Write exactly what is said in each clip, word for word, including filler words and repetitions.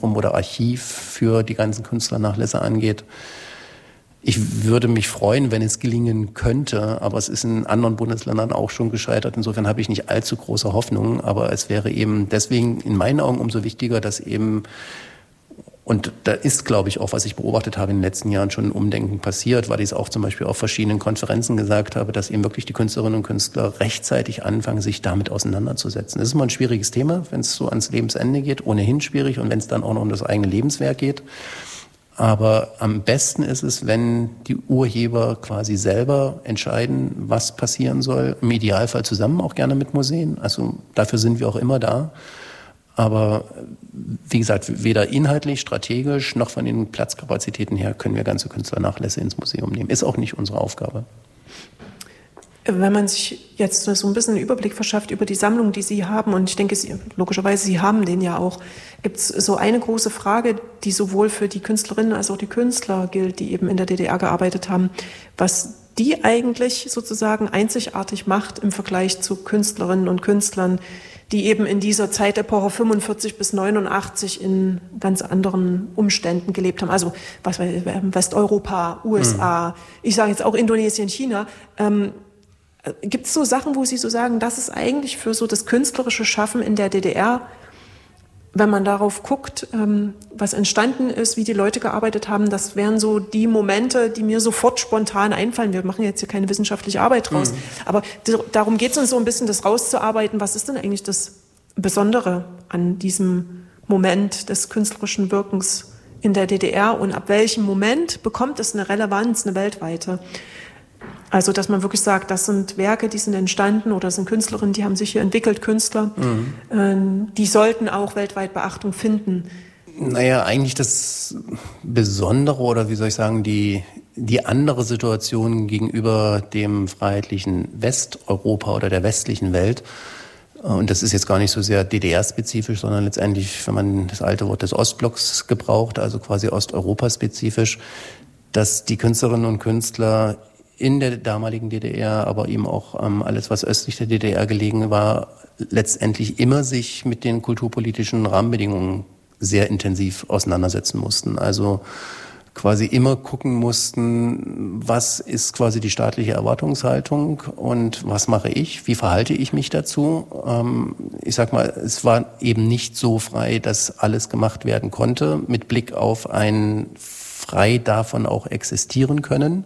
oder Archiv für die ganzen Künstlernachlässe angeht. Ich würde mich freuen, wenn es gelingen könnte, aber es ist in anderen Bundesländern auch schon gescheitert. Insofern habe ich nicht allzu große Hoffnung, aber es wäre eben deswegen in meinen Augen umso wichtiger, dass eben, und da ist, glaube ich, auch, was ich beobachtet habe in den letzten Jahren, schon ein Umdenken passiert, weil ich es auch zum Beispiel auf verschiedenen Konferenzen gesagt habe, dass eben wirklich die Künstlerinnen und Künstler rechtzeitig anfangen, sich damit auseinanderzusetzen. Das ist immer ein schwieriges Thema, wenn es so ans Lebensende geht, ohnehin schwierig, und wenn es dann auch noch um das eigene Lebenswerk geht. Aber am besten ist es, wenn die Urheber quasi selber entscheiden, was passieren soll. Im Idealfall zusammen, auch gerne mit Museen. Also dafür sind wir auch immer da. Aber wie gesagt, weder inhaltlich, strategisch noch von den Platzkapazitäten her können wir ganze Künstlernachlässe ins Museum nehmen. Ist auch nicht unsere Aufgabe. Wenn man sich jetzt so ein bisschen einen Überblick verschafft über die Sammlung, die Sie haben, und ich denke, Sie, logischerweise, Sie haben den ja auch, gibt es so eine große Frage, die sowohl für die Künstlerinnen als auch die Künstler gilt, die eben in der D D R gearbeitet haben, was die eigentlich sozusagen einzigartig macht im Vergleich zu Künstlerinnen und Künstlern, die eben in dieser Zeitepoche fünfundvierzig bis neunundachtzig in ganz anderen Umständen gelebt haben. Also was Westeuropa, U S A, mhm. ich sage jetzt auch Indonesien, China. Ähm, Gibt es so Sachen, wo Sie so sagen, das ist eigentlich für so das künstlerische Schaffen in der D D R, wenn man darauf guckt, ähm, was entstanden ist, wie die Leute gearbeitet haben, das wären so die Momente, die mir sofort spontan einfallen. Wir machen jetzt hier keine wissenschaftliche Arbeit draus, mhm. aber d- darum geht es uns so ein bisschen, das rauszuarbeiten. Was ist denn eigentlich das Besondere an diesem Moment des künstlerischen Wirkens in der D D R und ab welchem Moment bekommt es eine Relevanz, eine weltweite? Also, dass man wirklich sagt, das sind Werke, die sind entstanden oder sind Künstlerinnen, die haben sich hier entwickelt, Künstler, mhm. äh, die sollten auch weltweit Beachtung finden. Naja, eigentlich das Besondere oder wie soll ich sagen, die, die andere Situation gegenüber dem freiheitlichen Westeuropa oder der westlichen Welt. Und das ist jetzt gar nicht so sehr D D R-spezifisch, sondern letztendlich, wenn man das alte Wort des Ostblocks gebraucht, also quasi Osteuropa-spezifisch, dass die Künstlerinnen und Künstler in der damaligen D D R, aber eben auch ähm, alles, was östlich der D D R gelegen war, letztendlich immer sich mit den kulturpolitischen Rahmenbedingungen sehr intensiv auseinandersetzen mussten. Also quasi immer gucken mussten, was ist quasi die staatliche Erwartungshaltung und was mache ich, wie verhalte ich mich dazu. Ähm, ich sag mal, es war eben nicht so frei, dass alles gemacht werden konnte, mit Blick auf ein frei davon auch existieren können.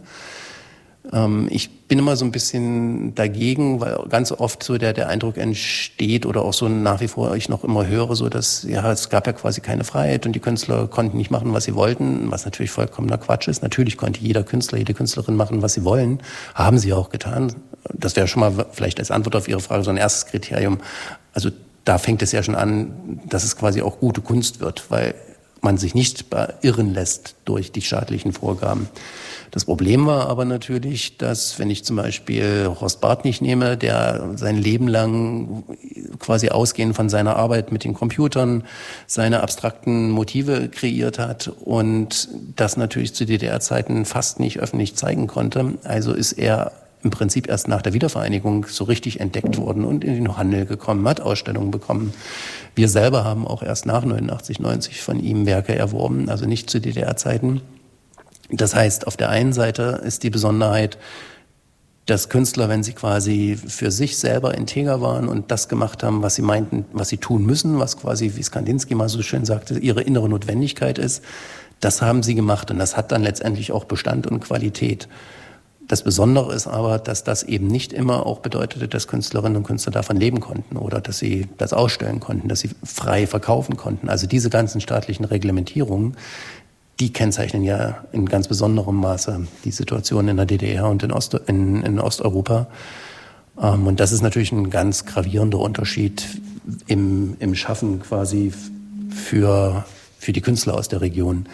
Ich bin immer so ein bisschen dagegen, weil ganz oft so der, der Eindruck entsteht oder auch so nach wie vor ich noch immer höre, so dass, ja, es gab ja quasi keine Freiheit und die Künstler konnten nicht machen, was sie wollten, was natürlich vollkommener Quatsch ist. Natürlich konnte jeder Künstler, jede Künstlerin machen, was sie wollen. Haben sie auch getan. Das wäre schon mal vielleicht als Antwort auf Ihre Frage so ein erstes Kriterium. Also da fängt es ja schon an, dass es quasi auch gute Kunst wird, weil man sich nicht beirren lässt durch die staatlichen Vorgaben. Das Problem war aber natürlich, dass, wenn ich zum Beispiel Horst Bartnig nehme, der sein Leben lang quasi ausgehend von seiner Arbeit mit den Computern seine abstrakten Motive kreiert hat und das natürlich zu D D R-Zeiten fast nicht öffentlich zeigen konnte. Also ist er im Prinzip erst nach der Wiedervereinigung so richtig entdeckt worden und in den Handel gekommen, hat Ausstellungen bekommen. Wir selber haben auch erst nach neunundachtzig, neunzig von ihm Werke erworben, also nicht zu D D R-Zeiten. Das heißt, auf der einen Seite ist die Besonderheit, dass Künstler, wenn sie quasi für sich selber integer waren und das gemacht haben, was sie meinten, was sie tun müssen, was quasi, wie Skandinsky mal so schön sagte, ihre innere Notwendigkeit ist, das haben sie gemacht und das hat dann letztendlich auch Bestand und Qualität. Das Besondere ist aber, dass das eben nicht immer auch bedeutete, dass Künstlerinnen und Künstler davon leben konnten oder dass sie das ausstellen konnten, dass sie frei verkaufen konnten. Also diese ganzen staatlichen Reglementierungen, die kennzeichnen ja in ganz besonderem Maße die Situation in der D D R und in, Ost, in, in Osteuropa. Ähm, und das ist natürlich ein ganz gravierender Unterschied im, im Schaffen quasi für, für die Künstler aus der Region.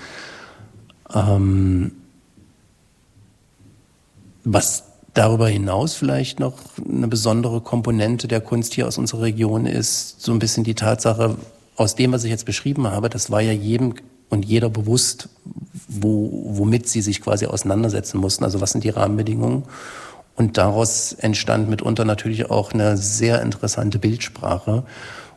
Ähm, was darüber hinaus vielleicht noch eine besondere Komponente der Kunst hier aus unserer Region ist, so ein bisschen die Tatsache, aus dem, was ich jetzt beschrieben habe, das war ja jedem und jeder bewusst, wo, womit sie sich quasi auseinandersetzen mussten. Also was sind die Rahmenbedingungen? Und daraus entstand mitunter natürlich auch eine sehr interessante Bildsprache.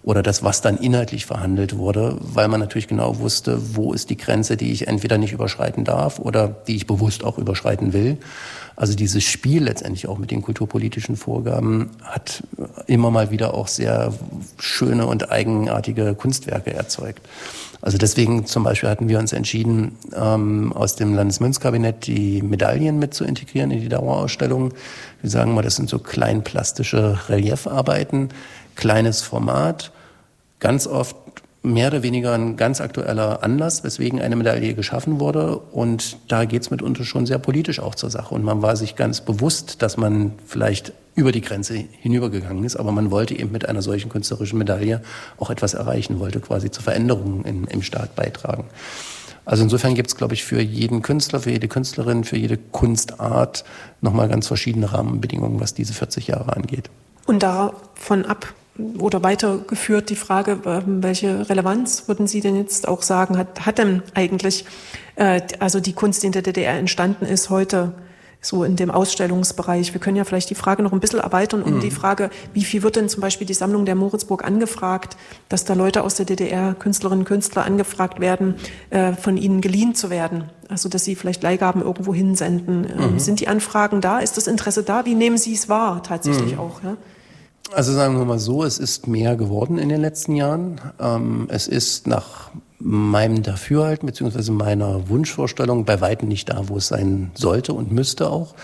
oder das, was dann inhaltlich verhandelt wurde, weil man natürlich genau wusste, wo ist die Grenze, die ich entweder nicht überschreiten darf oder die ich bewusst auch überschreiten will. Also dieses Spiel letztendlich auch mit den kulturpolitischen Vorgaben hat immer mal wieder auch sehr schöne und eigenartige Kunstwerke erzeugt. Also deswegen zum Beispiel hatten wir uns entschieden, ähm, aus dem Landesmünzkabinett die Medaillen mit zu integrieren in die Dauerausstellung. Wir sagen mal, das sind so kleinplastische Reliefarbeiten, kleines Format, ganz oft mehr oder weniger ein ganz aktueller Anlass, weswegen eine Medaille geschaffen wurde. Und da geht es mitunter schon sehr politisch auch zur Sache. Und man war sich ganz bewusst, dass man vielleicht über die Grenze hinübergegangen ist, aber man wollte eben mit einer solchen künstlerischen Medaille auch etwas erreichen, wollte quasi zu Veränderungen in, im Staat beitragen. Also insofern gibt es, glaube ich, für jeden Künstler, für jede Künstlerin, für jede Kunstart nochmal ganz verschiedene Rahmenbedingungen, was diese vierzig Jahre angeht. Und davon ab oder weitergeführt die Frage, welche Relevanz würden Sie denn jetzt auch sagen, hat, hat denn eigentlich äh, also die Kunst, die in der D D R entstanden ist, heute so in dem Ausstellungsbereich? Wir können ja vielleicht die Frage noch ein bisschen erweitern um mhm. die Frage, wie viel wird denn zum Beispiel die Sammlung der Moritzburg angefragt, dass da Leute aus der D D R, Künstlerinnen und Künstler angefragt werden, äh, von ihnen geliehen zu werden, also dass sie vielleicht Leihgaben irgendwo hinsenden. Ähm, mhm. Sind die Anfragen da? Ist das Interesse da? Wie nehmen Sie es wahr tatsächlich mhm. auch? Ja? Also sagen wir mal so, es ist mehr geworden in den letzten Jahren. Ähm, es ist nach meinem Dafürhalten bzw. meiner Wunschvorstellung bei weitem nicht da, wo es sein sollte und müsste auch.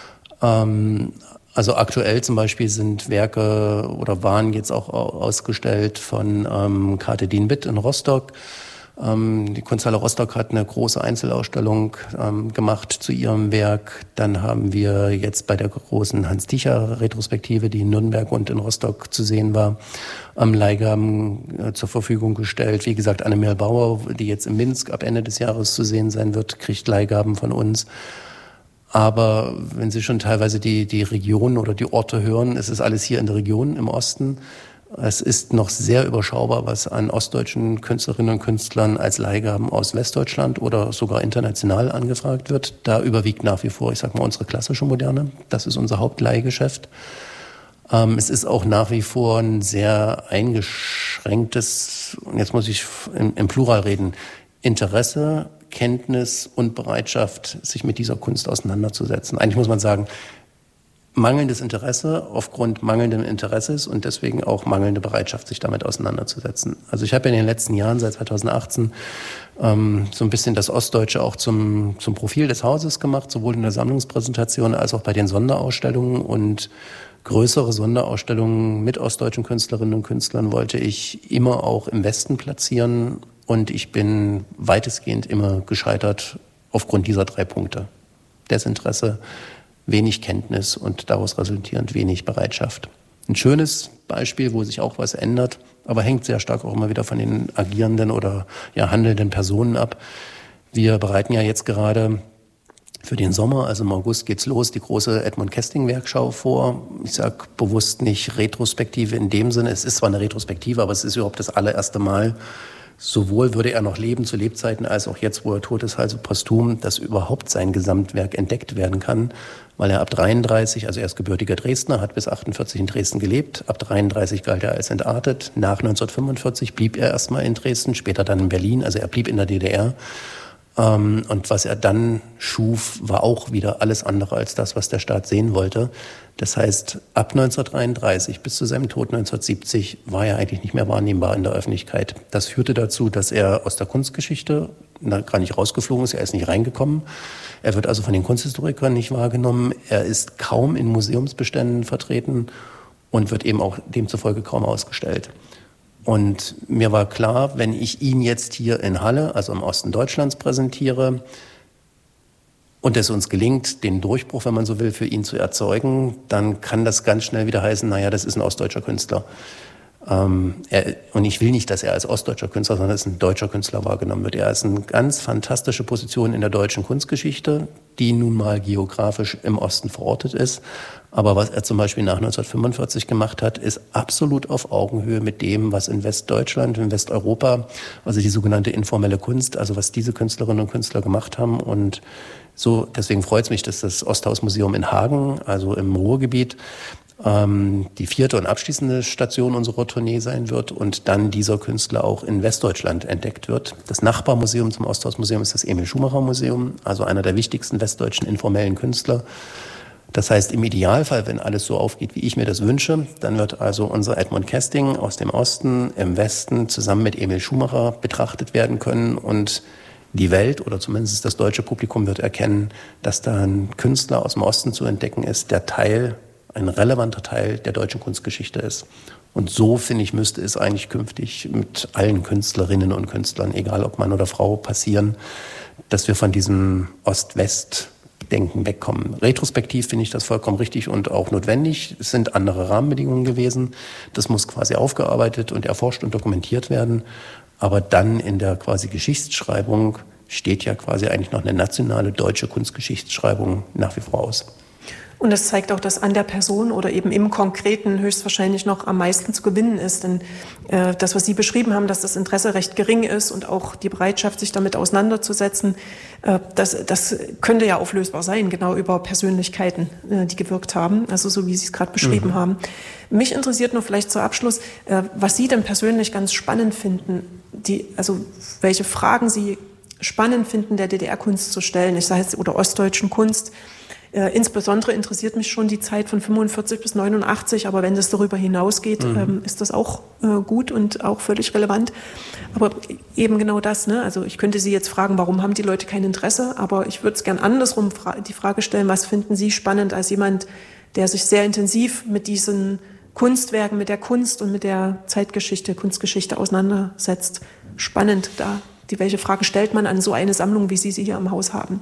Ähm, also aktuell zum Beispiel sind Werke oder waren jetzt auch ausgestellt von ähm, Kate Dien-Bitt in Rostock. Ähm, die Kunsthalle Rostock hat eine große Einzelausstellung ähm, gemacht zu ihrem Werk. Dann haben wir jetzt bei der großen Hans-Ticher-Retrospektive, die in Nürnberg und in Rostock zu sehen war, ähm, Leihgaben äh, zur Verfügung gestellt. Wie gesagt, Annemel Bauer, die jetzt in Minsk ab Ende des Jahres zu sehen sein wird, kriegt Leihgaben von uns. Aber wenn Sie schon teilweise die, die Regionen oder die Orte hören, es ist alles hier in der Region im Osten. Es ist noch sehr überschaubar, was an ostdeutschen Künstlerinnen und Künstlern als Leihgaben aus Westdeutschland oder sogar international angefragt wird. Da überwiegt nach wie vor, ich sag mal, unsere klassische Moderne. Das ist unser Hauptleihgeschäft. Ähm, es ist auch nach wie vor ein sehr eingeschränktes, und jetzt muss ich im, im Plural reden, Interesse, Kenntnis und Bereitschaft, sich mit dieser Kunst auseinanderzusetzen. Eigentlich muss man sagen, mangelndes Interesse aufgrund mangelndem Interesses und deswegen auch mangelnde Bereitschaft, sich damit auseinanderzusetzen. Also ich habe in den letzten Jahren, seit zweitausendachtzehn, ähm, so ein bisschen das Ostdeutsche auch zum, zum Profil des Hauses gemacht, sowohl in der Sammlungspräsentation als auch bei den Sonderausstellungen. Und größere Sonderausstellungen mit ostdeutschen Künstlerinnen und Künstlern wollte ich immer auch im Westen platzieren. Und ich bin weitestgehend immer gescheitert aufgrund dieser drei Punkte. Desinteresse, wenig Kenntnis und daraus resultierend wenig Bereitschaft. Ein schönes Beispiel, wo sich auch was ändert, aber hängt sehr stark auch immer wieder von den agierenden oder ja, handelnden Personen ab. Wir bereiten ja jetzt gerade für den Sommer, also im August geht's los, die große Edmund Kesting-Werkschau vor. Ich sage bewusst nicht Retrospektive in dem Sinne. Es ist zwar eine Retrospektive, aber es ist überhaupt das allererste Mal, sowohl würde er noch leben zu Lebzeiten, als auch jetzt, wo er tot ist, also posthum, dass überhaupt sein Gesamtwerk entdeckt werden kann, weil er ab dreiunddreißig, also er ist gebürtiger Dresdner, hat bis achtundvierzig in Dresden gelebt, ab dreiunddreißig galt er als entartet, nach neunzehnhundertfünfundvierzig blieb er erstmal in Dresden, später dann in Berlin, also er blieb in der D D R. Und was er dann schuf, war auch wieder alles andere als das, was der Staat sehen wollte. Das heißt, ab neunzehnhundertdreiunddreißig bis zu seinem Tod neunzehnhundertsiebzig war er eigentlich nicht mehr wahrnehmbar in der Öffentlichkeit. Das führte dazu, dass er aus der Kunstgeschichte gar nicht rausgeflogen ist, er ist nicht reingekommen. Er wird also von den Kunsthistorikern nicht wahrgenommen. Er ist kaum in Museumsbeständen vertreten und wird eben auch demzufolge kaum ausgestellt. Und mir war klar, wenn ich ihn jetzt hier in Halle, also im Osten Deutschlands, präsentiere und es uns gelingt, den Durchbruch, wenn man so will, für ihn zu erzeugen, dann kann das ganz schnell wieder heißen, naja, das ist ein ostdeutscher Künstler. Ähm, er, und ich will nicht, dass er als ostdeutscher Künstler, sondern als ein deutscher Künstler wahrgenommen wird. Er ist eine ganz fantastische Position in der deutschen Kunstgeschichte, die nun mal geografisch im Osten verortet ist. Aber was er zum Beispiel nach neunzehnhundertfünfundvierzig gemacht hat, ist absolut auf Augenhöhe mit dem, was in Westdeutschland, in Westeuropa, also die sogenannte informelle Kunst, also was diese Künstlerinnen und Künstler gemacht haben. Und so, deswegen freut es mich, dass das Osthausmuseum in Hagen, also im Ruhrgebiet, ähm, die vierte und abschließende Station unserer Tournee sein wird und dann dieser Künstler auch in Westdeutschland entdeckt wird. Das Nachbarmuseum zum Osthaus-Museum ist das Emil-Schumacher-Museum, also einer der wichtigsten westdeutschen informellen Künstler. Das heißt, im Idealfall, wenn alles so aufgeht, wie ich mir das wünsche, dann wird also unser Edmund Kesting aus dem Osten im Westen zusammen mit Emil Schumacher betrachtet werden können und die Welt oder zumindest das deutsche Publikum wird erkennen, dass da ein Künstler aus dem Osten zu entdecken ist, der Teil, ein relevanter Teil der deutschen Kunstgeschichte ist. Und so, finde ich, müsste es eigentlich künftig mit allen Künstlerinnen und Künstlern, egal ob Mann oder Frau, passieren, dass wir von diesem Ost-West-Denken wegkommen. Retrospektiv finde ich das vollkommen richtig und auch notwendig. Es sind andere Rahmenbedingungen gewesen. Das muss quasi aufgearbeitet und erforscht und dokumentiert werden. Aber dann in der quasi Geschichtsschreibung steht ja quasi eigentlich noch eine nationale deutsche Kunstgeschichtsschreibung nach wie vor aus. Und das zeigt auch, dass an der Person oder eben im Konkreten höchstwahrscheinlich noch am meisten zu gewinnen ist. Denn äh, das, was Sie beschrieben haben, dass das Interesse recht gering ist und auch die Bereitschaft, sich damit auseinanderzusetzen, äh, das, das könnte ja auflösbar sein, genau über Persönlichkeiten, äh, die gewirkt haben, also so wie Sie es gerade beschrieben mhm. haben. Mich interessiert nur vielleicht zur Abschluss, äh, was Sie denn persönlich ganz spannend finden, die, also welche Fragen Sie spannend finden, der D D R-Kunst zu stellen, ich sage jetzt, oder ostdeutschen Kunst. Äh, insbesondere interessiert mich schon die Zeit von fünfundvierzig bis neunundachtzig, aber wenn das darüber hinausgeht, mhm. ähm, ist das auch äh, gut und auch völlig relevant. Aber eben genau das, ne? Also ich könnte Sie jetzt fragen, warum haben die Leute kein Interesse, aber ich würde es gern andersrum fra- die Frage stellen, was finden Sie spannend als jemand, der sich sehr intensiv mit diesen Kunstwerken, mit der Kunst und mit der Zeitgeschichte, Kunstgeschichte auseinandersetzt? Spannend da. Die, welche Frage stellt man an so eine Sammlung, wie Sie sie hier im Haus haben?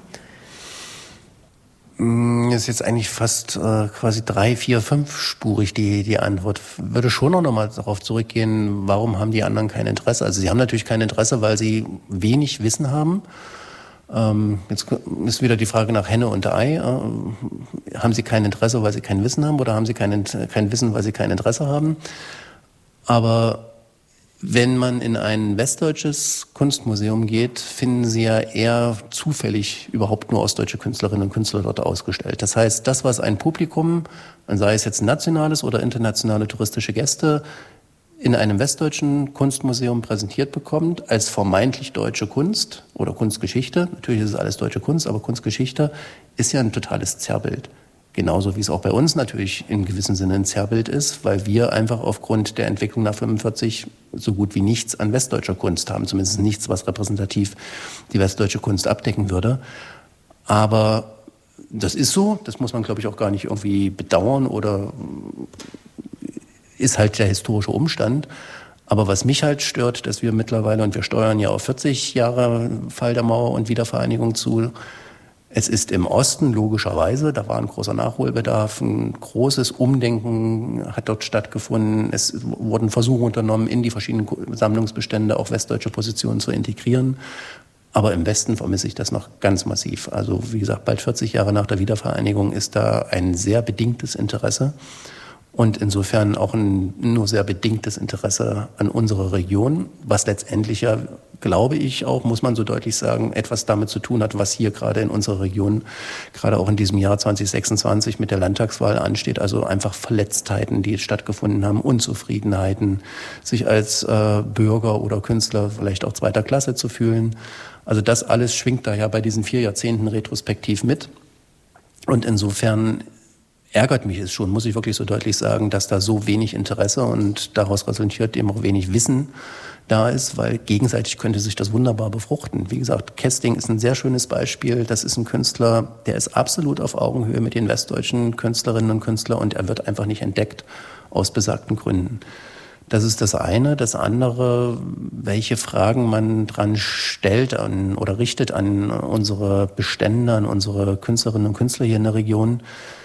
Das ist jetzt eigentlich fast äh, quasi drei, vier, fünfspurig die, die Antwort. Würde schon auch nochmal darauf zurückgehen, warum haben die anderen kein Interesse? Also sie haben natürlich kein Interesse, weil sie wenig Wissen haben. Ähm, jetzt ist wieder die Frage nach Henne und Ei. Äh, haben sie kein Interesse, weil sie kein Wissen haben oder haben sie kein, kein Wissen, weil sie kein Interesse haben? Aber wenn man in ein westdeutsches Kunstmuseum geht, finden Sie ja eher zufällig überhaupt nur ostdeutsche Künstlerinnen und Künstler dort ausgestellt. Das heißt, das, was ein Publikum, sei es jetzt nationales oder internationale touristische Gäste, in einem westdeutschen Kunstmuseum präsentiert bekommt, als vermeintlich deutsche Kunst oder Kunstgeschichte, natürlich ist es alles deutsche Kunst, aber Kunstgeschichte ist ja ein totales Zerrbild. Genauso wie es auch bei uns natürlich in gewissem Sinne ein Zerrbild ist, weil wir einfach aufgrund der Entwicklung nach fünfundvierzig so gut wie nichts an westdeutscher Kunst haben. Zumindest nichts, was repräsentativ die westdeutsche Kunst abdecken würde. Aber das ist so, das muss man, glaube ich, auch gar nicht irgendwie bedauern oder ist halt der historische Umstand. Aber was mich halt stört, dass wir mittlerweile, und wir steuern ja auf vierzig Jahre Fall der Mauer und Wiedervereinigung zu, es ist im Osten logischerweise, da war ein großer Nachholbedarf, ein großes Umdenken hat dort stattgefunden. Es wurden Versuche unternommen, in die verschiedenen Sammlungsbestände auch westdeutsche Positionen zu integrieren. Aber im Westen vermisse ich das noch ganz massiv. Also wie gesagt, bald vierzig Jahre nach der Wiedervereinigung ist da ein sehr bedingtes Interesse. Und insofern auch ein nur sehr bedingtes Interesse an unserer Region, was letztendlich ja, glaube ich auch, muss man so deutlich sagen, etwas damit zu tun hat, was hier gerade in unserer Region, gerade auch in diesem Jahr zwanzig sechsundzwanzig mit der Landtagswahl ansteht. Also einfach Verletztheiten, die stattgefunden haben, Unzufriedenheiten, sich als äh, Bürger oder Künstler vielleicht auch zweiter Klasse zu fühlen. Also das alles schwingt da ja bei diesen vier Jahrzehnten retrospektiv mit. Und insofern ärgert mich es schon, muss ich wirklich so deutlich sagen, dass da so wenig Interesse und daraus resultiert eben auch wenig Wissen da ist, weil gegenseitig könnte sich das wunderbar befruchten. Wie gesagt, Kesting ist ein sehr schönes Beispiel. Das ist ein Künstler, der ist absolut auf Augenhöhe mit den westdeutschen Künstlerinnen und Künstlern und er wird einfach nicht entdeckt aus besagten Gründen. Das ist das eine. Das andere, welche Fragen man dran stellt an, oder richtet an unsere Bestände, an unsere Künstlerinnen und Künstler hier in der Region.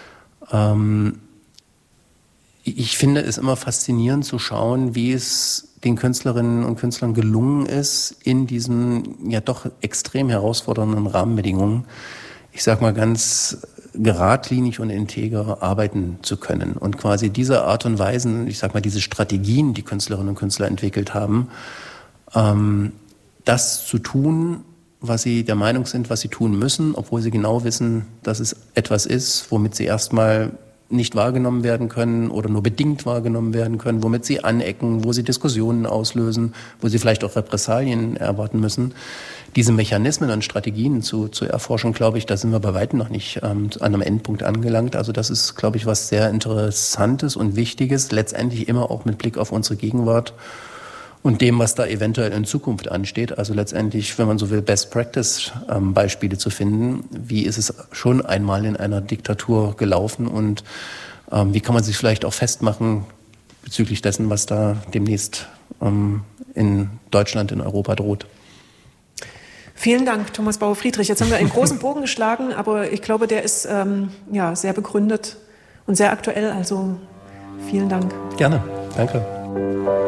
Ich finde es immer faszinierend zu schauen, wie es den Künstlerinnen und Künstlern gelungen ist, in diesen ja doch extrem herausfordernden Rahmenbedingungen, ich sag mal ganz geradlinig und integer arbeiten zu können. Und quasi diese Art und Weisen, ich sag mal diese Strategien, die Künstlerinnen und Künstler entwickelt haben, ähm, das zu tun, was sie der Meinung sind, was sie tun müssen, obwohl sie genau wissen, dass es etwas ist, womit sie erstmal nicht wahrgenommen werden können oder nur bedingt wahrgenommen werden können, womit sie anecken, wo sie Diskussionen auslösen, wo sie vielleicht auch Repressalien erwarten müssen. Diese Mechanismen und Strategien zu, zu erforschen, glaube ich, da sind wir bei weitem noch nicht ähm, an einem Endpunkt angelangt. Also das ist, glaube ich, was sehr Interessantes und Wichtiges, letztendlich immer auch mit Blick auf unsere Gegenwart und dem, was da eventuell in Zukunft ansteht. Also letztendlich, wenn man so will, Best-Practice-Beispiele ähm, zu finden. Wie ist es schon einmal in einer Diktatur gelaufen und ähm, wie kann man sich vielleicht auch festmachen bezüglich dessen, was da demnächst ähm, in Deutschland, in Europa droht. Vielen Dank, Thomas Bauer-Friedrich. Jetzt haben wir einen großen Bogen geschlagen, aber ich glaube, der ist ähm, ja, sehr begründet und sehr aktuell. Also vielen Dank. Gerne, danke.